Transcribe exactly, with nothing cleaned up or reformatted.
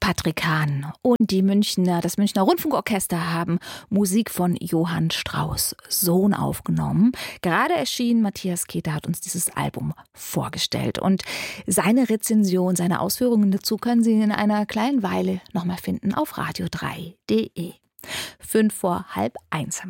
Patrick Hahn und die Münchner, das Münchner Rundfunkorchester haben Musik von Johann Strauss Sohn aufgenommen. Gerade erschienen, Matthias Keter hat uns dieses Album vorgestellt. Und seine Rezension, seine Ausführungen dazu können Sie in einer kleinen Weile nochmal finden auf radio drei punkt de. Fünf vor halb eins haben wir